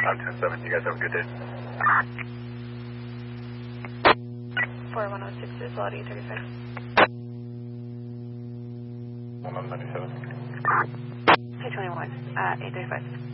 I'm 10-7. You guys have a good day. 4106 is Lottie 35. 1197. 221, 835.